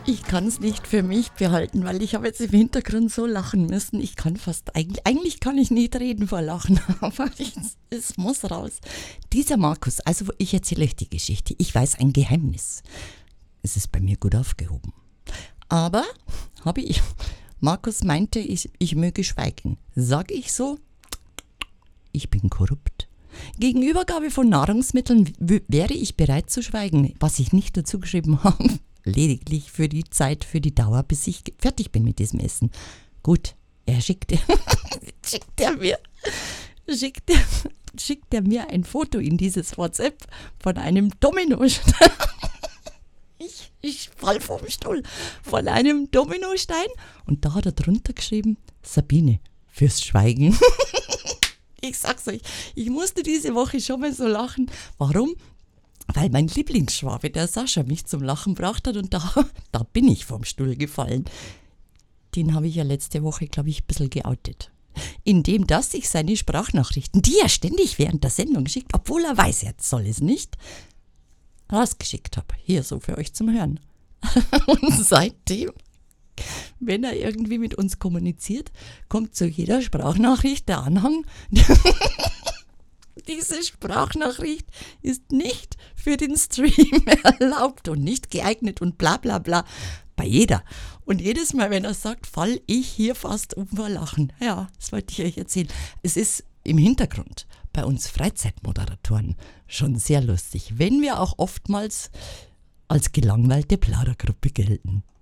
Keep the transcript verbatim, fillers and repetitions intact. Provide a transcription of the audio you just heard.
Ich kann es nicht für mich behalten, weil ich habe jetzt im Hintergrund so lachen müssen. Ich kann fast, eigentlich, eigentlich kann ich nicht reden vor Lachen, aber ich, es muss raus. Dieser Markus, also ich erzähle euch die Geschichte. Ich weiß ein Geheimnis. Es ist bei mir gut aufgehoben. Aber habe ich, Markus meinte, ich, ich möge schweigen. Sag ich so, ich bin korrupt. Gegen Übergabe von Nahrungsmitteln w- wäre ich bereit zu schweigen, was ich nicht dazu geschrieben habe. Lediglich für die Zeit, für die Dauer, bis ich fertig bin mit diesem Essen. Gut, er schickte, schickt er mir, schickt er, schickt er mir ein Foto in dieses WhatsApp von einem Dominostein. Ich, ich fall vom Stuhl. Von einem Dominostein. Und da hat er drunter geschrieben, Sabine, fürs Schweigen. Ich sag's euch, ich musste diese Woche schon mal so lachen. Warum? Weil mein Lieblingsschwabe, der Sascha, mich zum Lachen gebracht hat und da, da bin ich vom Stuhl gefallen. Den habe ich ja letzte Woche, glaube ich, ein bisschen geoutet. Indem dass ich seine Sprachnachrichten, die er ständig während der Sendung schickt, obwohl er weiß, er soll es nicht, rausgeschickt habe. Hier so für euch zum Hören. Und seitdem, wenn er irgendwie mit uns kommuniziert, kommt zu jeder Sprachnachricht der Anhang. Diese Sprachnachricht ist nicht für den Stream erlaubt und nicht geeignet und bla bla bla. Bei jeder. Und jedes Mal, wenn er sagt, fall ich hier fast um vor Lachen. Ja, das wollte ich euch erzählen. Es ist im Hintergrund bei uns Freizeitmoderatoren schon sehr lustig, wenn wir auch oftmals als gelangweilte Plaudergruppe gelten.